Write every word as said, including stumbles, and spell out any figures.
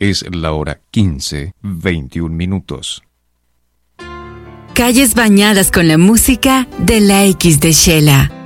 Es la hora quince, veintiún minutos. Calles bañadas con la música de la X de Shela.